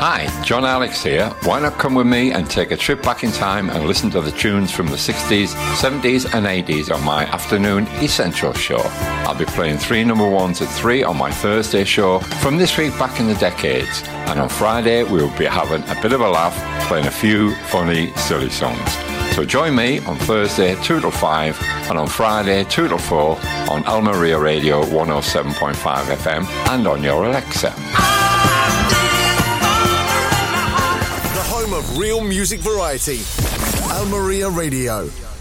Hi, John Alex here. Why not come with me and take a trip back in time and listen to the tunes from the 60s, 70s and 80s on my afternoon Essential show. I'll be playing 3 number ones at 3 on my Thursday show from this week back in the decades. And on Friday we'll be having a bit of a laugh, playing a few funny, silly songs. So join me on Thursday 2 till 5 and on Friday 2 till 4 on Almeria Radio 107.5 FM and on your Alexa. Of real music variety. Almeria Radio.